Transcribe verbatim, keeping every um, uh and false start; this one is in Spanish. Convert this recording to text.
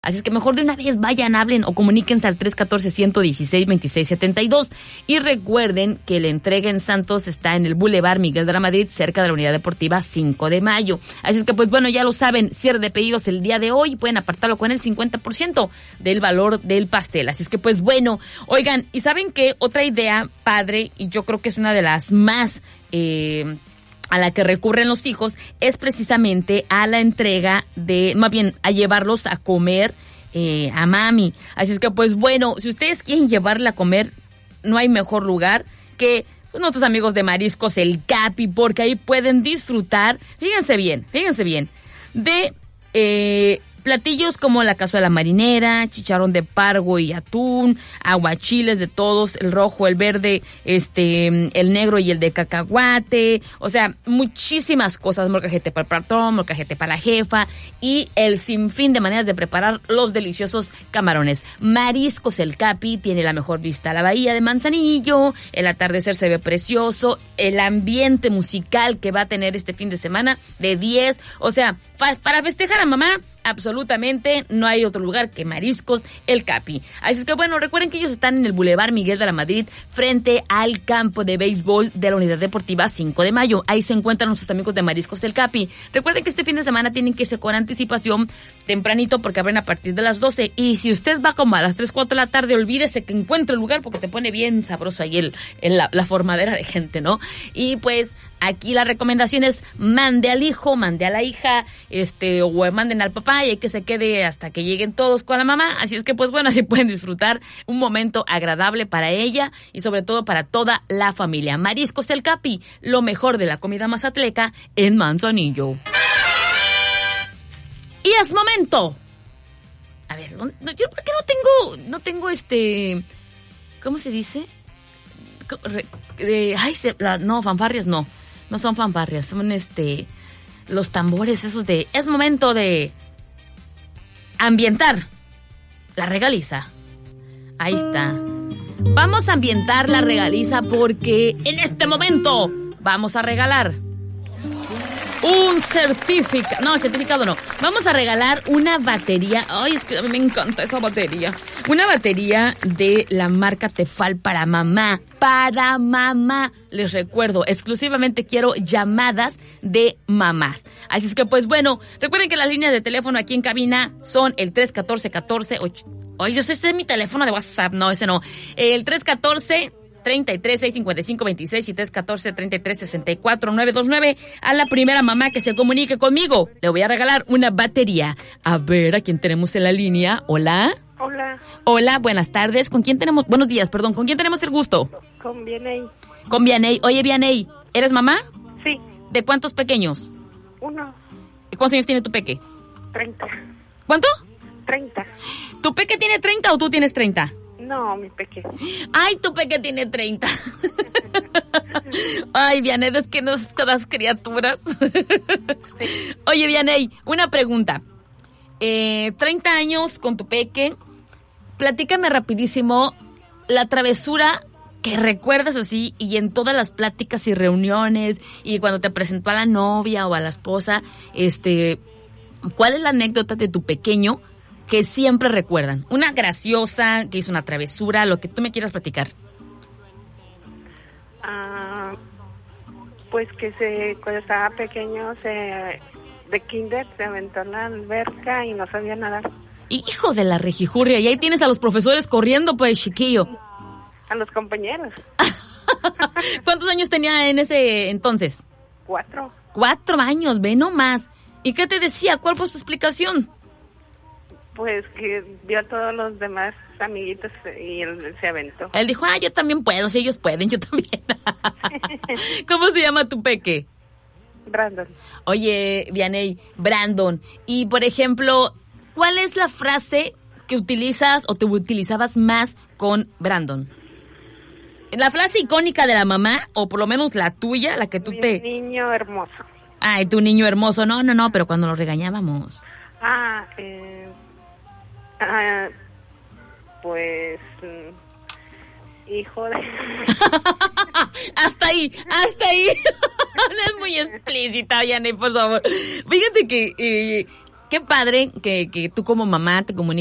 Así es que mejor de una vez vayan, hablen o comuníquense al tres uno cuatro, uno uno seis, dos seis siete dos. Y recuerden que la entrega en Santos está en el Boulevard Miguel de la Madrid, cerca de la Unidad Deportiva cinco de mayo. Así es que, pues bueno, ya lo saben, cierre de pedidos el día de hoy. Pueden apartarlo con el cincuenta por ciento del valor del pastel. Así es que, pues bueno, oigan, ¿y saben qué? Otra idea padre, y yo creo que es una de las más... Eh, a la que recurren los hijos, es precisamente a la entrega de, más bien, a llevarlos a comer eh, a mami. Así es que, pues bueno, si ustedes quieren llevarla a comer, no hay mejor lugar que pues, nuestros amigos de Mariscos El Capi, porque ahí pueden disfrutar, fíjense bien, fíjense bien, de... Eh, platillos como la cazuela marinera, chicharrón de pargo y atún, aguachiles de todos, el rojo, el verde, este, el negro y el de cacahuate, o sea, muchísimas cosas, molcajete para el patrón, molcajete para la jefa y el sinfín de maneras de preparar los deliciosos camarones. Mariscos El Capi tiene la mejor vista a la bahía de Manzanillo, el atardecer se ve precioso, el ambiente musical que va a tener este fin de semana de diez, o sea, fa- para festejar a mamá, absolutamente no hay otro lugar que Mariscos El Capi. Así es que bueno, recuerden que ellos están en el Boulevard Miguel de la Madrid, frente al campo de béisbol de la Unidad Deportiva cinco de mayo. Ahí se encuentran nuestros amigos de Mariscos El Capi. Recuerden que este fin de semana tienen que irse con anticipación tempranito porque abren a partir de las doce. Y si usted va como a las tres, cuatro de la tarde, olvídese que encuentre el lugar porque se pone bien sabroso ahí el, el, la, la formadera de gente, ¿no? Y pues aquí la recomendación es mande al hijo, mande a la hija, este, o manden al papá y que se quede hasta que lleguen todos con la mamá. Así es que pues bueno, así pueden disfrutar un momento agradable para ella y sobre todo para toda la familia. Mariscos El Capi, lo mejor de la comida mazatleca en Manzanillo. Y es momento. A ver, no, no, yo por qué no tengo, no tengo este, ¿cómo se dice? Re, de, ay, se, la, no, fanfarrias no. No son fanfarrias, son este los tambores esos de... Es momento de ambientar la regaliza. Ahí está. Vamos a ambientar la regaliza porque en este momento vamos a regalar un certificado. No, certificado no. Vamos a regalar una batería. Ay, es que a mí me encanta esa batería. Una batería de la marca Tefal para mamá. Para mamá. Les recuerdo, exclusivamente quiero llamadas de mamás. Así es que, pues bueno, recuerden que las líneas de teléfono aquí en cabina son el tres uno cuatro, uno cuatro, ocho. Oye, ese es mi teléfono de WhatsApp. No, ese no. El tres uno cuatro, treinta y tres, seiscientos cincuenta y cinco, veintiséis y tres uno cuatro, treinta y tres, sesenta y cuatro, novecientos veintinueve. A la primera mamá que se comunique conmigo, le voy a regalar una batería. A ver, ¿a quién tenemos en la línea? Hola. Hola. Hola, buenas tardes. ¿Con quién tenemos? Buenos días, perdón. ¿Con quién tenemos el gusto? Con Vianey. Con Vianey. Oye, Vianey, ¿eres mamá? Sí. ¿De cuántos pequeños? Uno. ¿Cuántos años tiene tu peque? Treinta. ¿Cuánto? Treinta. ¿Tu peque tiene treinta o tú tienes treinta? No, mi peque. Ay, tu peque tiene treinta. Ay, Vianey, es que no es todas criaturas. Sí. Oye, Vianey, una pregunta. Eh, treinta años con tu peque. Platícame rapidísimo la travesura que recuerdas así y en todas las pláticas y reuniones y cuando te presentó a la novia o a la esposa, este, ¿cuál es la anécdota de tu pequeño que siempre recuerdan? Una graciosa, que hizo una travesura, lo que tú me quieras platicar. Ah, pues que se cuando estaba pequeño se de kinder se aventó en la alberca y no sabía nadar. Hijo de la rejijurria, y ahí tienes a los profesores corriendo por el chiquillo. A los compañeros. ¿Cuántos años tenía en ese entonces? Cuatro. Cuatro años, ve nomás. ¿Y qué te decía? ¿Cuál fue su explicación? Pues que vio a todos los demás amiguitos y él se aventó. Él dijo, ah, yo también puedo, si ellos pueden, yo también. ¿Cómo se llama tu peque? Brandon. Oye, Vianey, Brandon. Y, por ejemplo, ¿cuál es la frase que utilizas o te utilizabas más con Brandon? La frase icónica de la mamá, o por lo menos la tuya, la que tú Mi te... niño hermoso. Ay, tu niño hermoso. No, no, no, pero cuando lo regañábamos. Ah, eh... Ah, pues... Hijo de... Hasta ahí, hasta ahí. No es muy explícita, Vianey, por favor. Fíjate que... Eh, qué padre que, que tú como mamá te comuniques